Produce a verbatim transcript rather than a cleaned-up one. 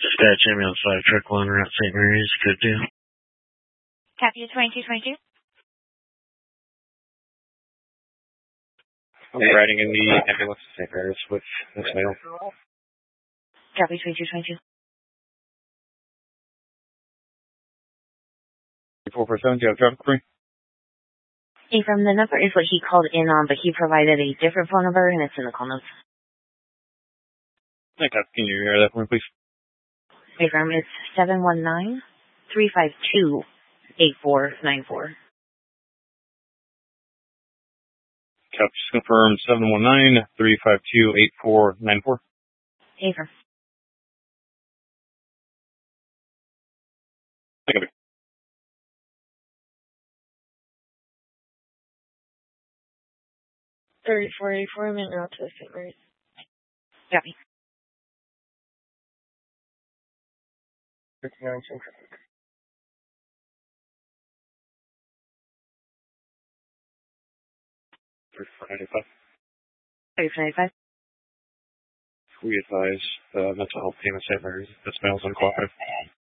Dispatch ambulance five truck one route Saint Mary's, good deal. Copy twenty-two twenty-two. I'm riding in the ambulance to Saint Mary's with this male. Copy twenty-two twenty-two. four four seven, do you have traffic for me? Affirm, the number is what he called in on, but he provided a different phone number, and it's in the call notes. Okay, can you hear that for me, please? Affirm, it's seven one nine, three five two, eight four nine four. Cap, just confirm seven one nine, three five two, eight four nine four. Affirm. Okay. thirty-four eighty-four, minute route to Saint Mary's. Copy. fifty-nine Central. thirty-four ninety-five. thirty-four ninety-five. We advise uh, mental health team at Saint Mary's. This male's uncooperative.